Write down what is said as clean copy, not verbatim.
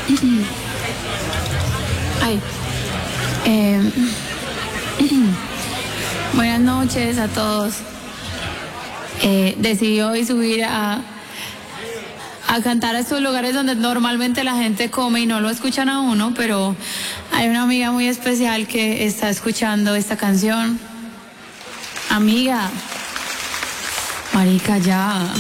Ay. Buenas noches a todos. Decidí hoy subir a cantar a estos lugares donde normalmente la gente come y no lo escuchan a uno, pero hay una amiga muy especial que está escuchando esta canción. Amiga, marica, ya.